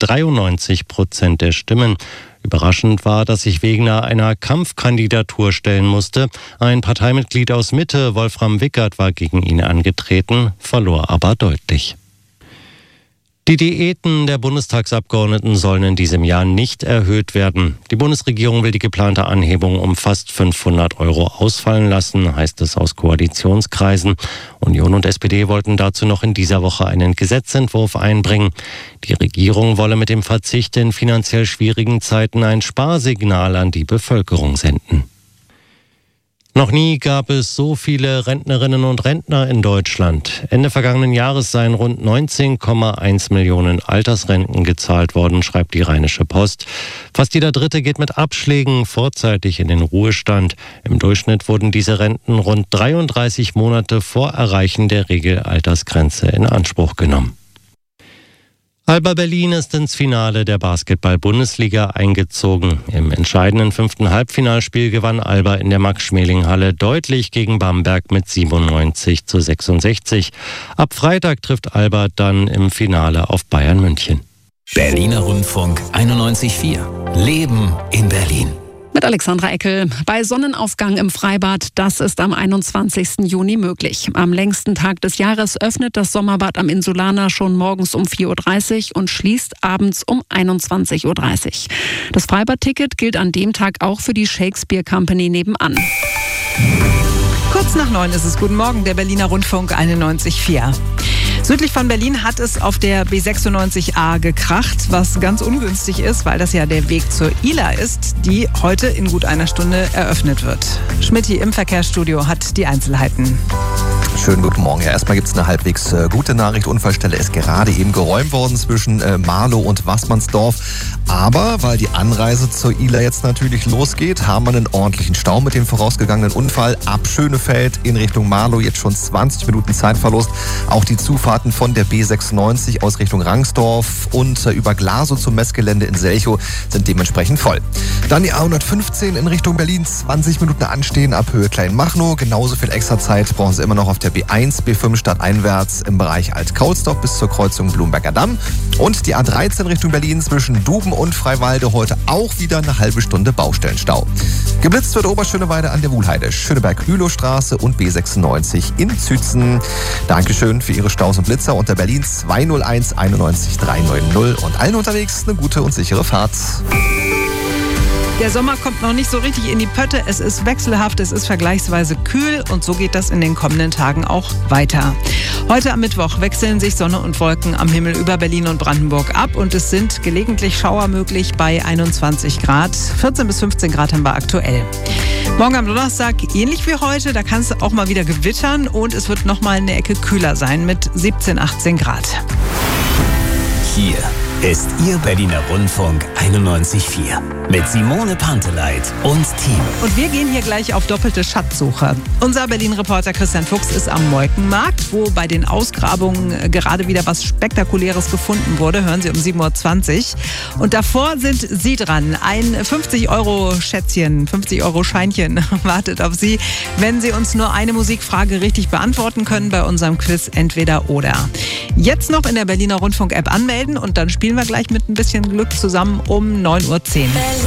93% der Stimmen. Überraschend war, dass sich Wegner einer Kampfkandidatur stellen musste. Ein Parteimitglied aus Mitte, Wolfram Wickert, war gegen ihn angetreten, verlor aber deutlich. Die Diäten der Bundestagsabgeordneten sollen in diesem Jahr nicht erhöht werden. Die Bundesregierung will die geplante Anhebung um fast 500 € ausfallen lassen, heißt es aus Koalitionskreisen. Union und SPD wollten dazu noch in dieser Woche einen Gesetzentwurf einbringen. Die Regierung wolle mit dem Verzicht in finanziell schwierigen Zeiten ein Sparsignal an die Bevölkerung senden. Noch nie gab es so viele Rentnerinnen und Rentner in Deutschland. Ende vergangenen Jahres seien rund 19,1 Millionen Altersrenten gezahlt worden, schreibt die Rheinische Post. Fast jeder Dritte geht mit Abschlägen vorzeitig in den Ruhestand. Im Durchschnitt wurden diese Renten rund 33 Monate vor Erreichen der Regelaltersgrenze in Anspruch genommen. Alba Berlin ist ins Finale der Basketball-Bundesliga eingezogen. Im entscheidenden 5. Halbfinalspiel gewann Alba in der Max-Schmeling-Halle deutlich gegen Bamberg mit 97:66. Ab Freitag trifft Alba dann im Finale auf Bayern München. Berliner Rundfunk 91,4. Leben in Berlin. Mit Alexandra Eckel. Bei Sonnenaufgang im Freibad, das ist am 21. Juni möglich. Am längsten Tag des Jahres öffnet das Sommerbad am Insulaner schon morgens um 4:30 Uhr und schließt abends um 21:30 Uhr. Das Freibadticket gilt an dem Tag auch für die Shakespeare Company nebenan. Kurz nach 9 ist es. Guten Morgen, der Berliner Rundfunk 91,4. Südlich von Berlin hat es auf der B96A gekracht, was ganz ungünstig ist, weil das ja der Weg zur ILA ist, die heute in gut einer Stunde eröffnet wird. Schmidti im Verkehrsstudio hat die Einzelheiten. Schönen guten Morgen. Ja, erstmal gibt es eine halbwegs gute Nachricht. Unfallstelle ist gerade eben geräumt worden zwischen Marlow und Waßmannsdorf. Aber weil die Anreise zur ILA jetzt natürlich losgeht, haben wir einen ordentlichen Stau mit dem vorausgegangenen Unfall. Ab Schönefeld in Richtung Marlow jetzt schon 20 Minuten Zeitverlust. Auch die Zufahrten von der B96 aus Richtung Rangsdorf und über Glasow zum Messgelände in Selchow sind dementsprechend voll. Dann die A115 in Richtung Berlin. 20 Minuten anstehen ab Höhe Kleinmachnow. Genauso viel extra Zeit brauchen Sie immer noch auf der B1, B5 stadteinwärts im Bereich Alt-Kaulsdorf bis zur Kreuzung Blumberger Damm. Und die A13 Richtung Berlin zwischen Duben und Freiwalde heute auch wieder eine halbe Stunde Baustellenstau. Geblitzt wird Oberschöneweide an der Wuhlheide, Schöneberg-Hülowstraße und B96 in Zützen. Dankeschön für Ihre Staus und Blitzer unter Berlin 201 91 390 und allen unterwegs eine gute und sichere Fahrt. Der Sommer kommt noch nicht so richtig in die Pötte. Es ist wechselhaft, es ist vergleichsweise kühl und so geht das in den kommenden Tagen auch weiter. Heute am Mittwoch wechseln sich Sonne und Wolken am Himmel über Berlin und Brandenburg ab und es sind gelegentlich Schauer möglich bei 21 Grad. 14 bis 15 Grad haben wir aktuell. Morgen am Donnerstag ähnlich wie heute, da kann es auch mal wieder gewittern und es wird noch mal eine Ecke kühler sein mit 17, 18 Grad. Hier ist Ihr Berliner Rundfunk 91,4 mit Simone Panteleit und Team. Und wir gehen hier gleich auf doppelte Schatzsuche. Unser Berlin-Reporter Christian Fuchs ist am Molkenmarkt, wo bei den Ausgrabungen gerade wieder was Spektakuläres gefunden wurde. Hören Sie um 7:20 Uhr. Und davor sind Sie dran. Ein 50-Euro-Schätzchen, 50-Euro-Scheinchen wartet auf Sie, wenn Sie uns nur eine Musikfrage richtig beantworten können bei unserem Quiz Entweder oder. Jetzt noch in der Berliner Rundfunk-App anmelden und dann spielen wir gleich mit ein bisschen Glück zusammen um 9:10 Uhr.